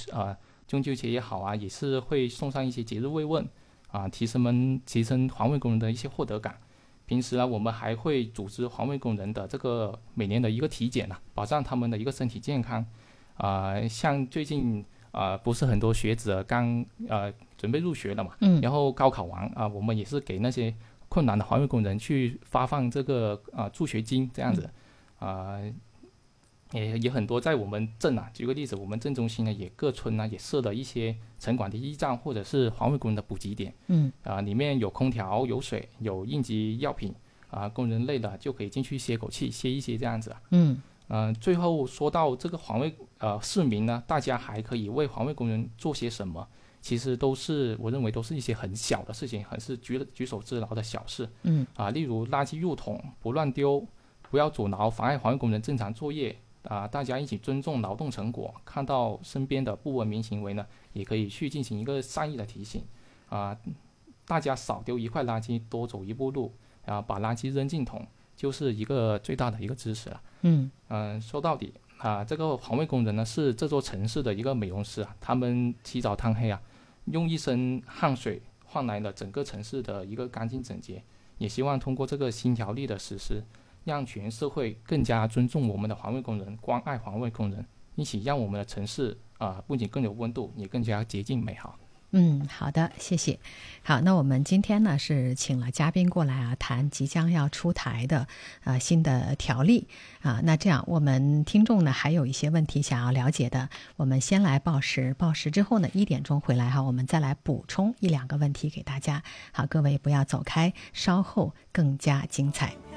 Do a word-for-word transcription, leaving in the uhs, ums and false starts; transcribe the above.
啊中秋节也好啊，也是会送上一些节日慰问啊，提升们提升环卫工人的一些获得感。平时呢，我们还会组织环卫工人的这个每年的一个体检啊，保障他们的一个身体健康。啊、呃，像最近啊、呃，不是很多学子刚呃准备入学了嘛， 嗯， 然后高考完啊、呃，我们也是给那些困难的环卫工人去发放这个啊、呃、助学金这样子，啊、呃。也也很多，在我们镇啊，举个例子，我们镇中心呢，也各村呢也设了一些城管的驿站或者是环卫工人的补给点， 嗯， 啊、呃，里面有空调、有水、有应急药品，啊、呃，工人累了就可以进去歇口气，歇一歇这样子。 嗯， 嗯、呃，最后说到这个环卫呃市民呢，大家还可以为环卫工人做些什么？其实都是我认为都是一些很小的事情，很是举举手之劳的小事。 嗯， 啊、例如垃圾入桶，不乱丢，不要阻挠妨碍环卫工人正常作业。啊、呃，大家一起尊重劳动成果，看到身边的不文明行为呢，也可以去进行一个善意的提醒。啊、呃，大家少丢一块垃圾，多走一步路，啊、呃，把垃圾扔进桶，就是一个最大的一个支持了。 嗯嗯、呃，说到底啊、呃，这个环卫工人呢是这座城市的一个美容师啊，他们起早贪黑啊，用一身汗水换来了整个城市的一个干净整洁。也希望通过这个新条例的实施，让全社会更加尊重我们的环卫工人，关爱环卫工人，一起让我们的城市啊、呃、不仅更有温度，也更加洁净美好。 嗯，好的，谢谢。好，那我们今天呢是请了嘉宾过来啊，谈即将要出台的呃新的条例啊。那这样，我们听众呢还有一些问题想要了解的，我们先来报时，报时之后呢一点钟回来哈，我们再来补充一两个问题给大家。好，各位不要走开，稍后更加精彩。